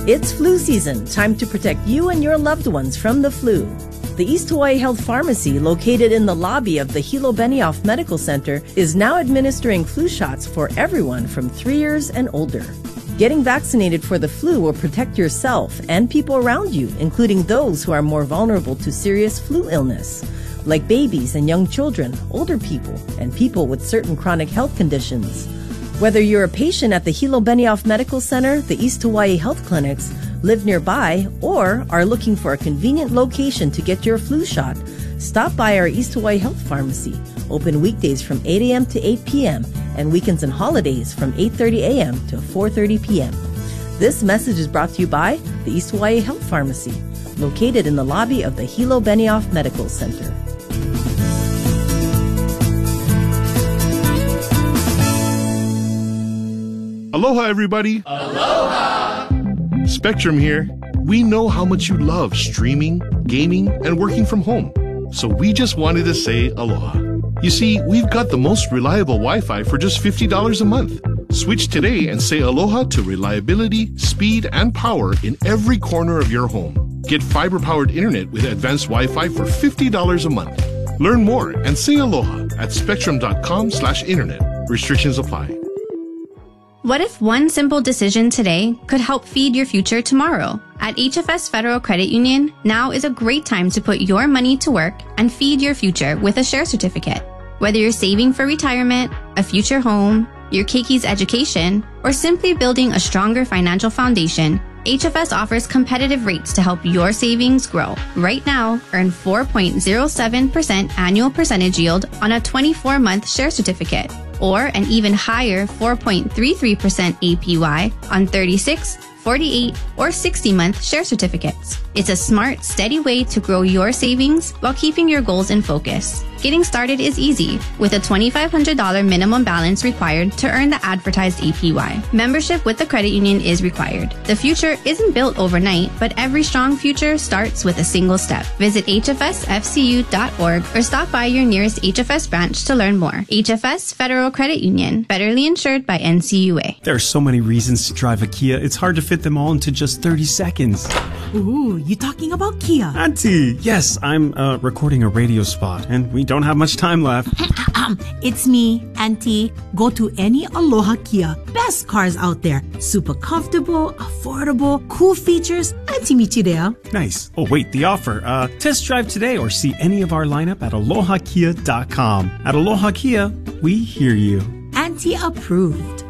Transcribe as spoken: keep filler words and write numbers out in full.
It's flu season, time to protect you and your loved ones from the flu. The East Hawaii Health Pharmacy, located in the lobby of the Hilo Benioff Medical Center, is now administering flu shots for everyone from three years and older. Getting vaccinated for the flu will protect yourself and people around you, including those who are more vulnerable to serious flu illness, like babies and young children, older people, and people with certain chronic health conditions. Whether you're a patient at the Hilo Benioff Medical Center, the East Hawaii Health Clinics, live nearby, or are looking for a convenient location to get your flu shot, stop by our East Hawaii Health Pharmacy, open weekdays from eight a.m. to eight p.m. and weekends and holidays from eight thirty a.m. to four thirty p.m. This message is brought to you by the East Hawaii Health Pharmacy, located in the lobby of the Hilo Benioff Medical Center. Aloha, everybody. Aloha! Spectrum here. We know how much you love streaming, gaming, and working from home. So we just wanted to say aloha. You see, we've got the most reliable Wi-Fi for just fifty dollars a month. Switch today and say aloha to reliability, speed, and power in every corner of your home. Get fiber-powered internet with advanced Wi-Fi for fifty dollars a month. Learn more and say aloha at spectrum.com slash internet. Restrictions apply. What if one simple decision today could help feed your future tomorrow? At H F S Federal Credit Union, now is a great time to put your money to work and feed your future with a share certificate. Whether you're saving for retirement, a future home, your keki's education, or simply building a stronger financial foundation, H F S offers competitive rates to help your savings grow. Right now, earn four point zero seven percent annual percentage yield on a twenty-four month share certificate, or an even higher four point three three percent A P Y on thirty-six, forty-eight, or sixty month share certificates. It's a smart, steady way to grow your savings while keeping your goals in focus. Getting started is easy, with a twenty-five hundred dollars minimum balance required to earn the advertised A P Y. Membership with the credit union is required. The future isn't built overnight, but every strong future starts with a single step. Visit H F S F C U dot org or stop by your nearest H F S branch to learn more. H F S Federal Credit Union, federally insured by N C U A. There are so many reasons to drive a Kia, it's hard to fit them all into just thirty seconds. Ooh, you talking about Kia? Auntie, yes, I'm uh, recording a radio spot, and we don't have much time left. It's me, Auntie. Go to any Aloha Kia. Best cars out there. Super comfortable, affordable, cool features. Auntie Michirea. Nice. Oh, wait, the offer. Uh, test drive today or see any of our lineup at aloha kia dot com. At Aloha Kia, we hear you. Auntie approved.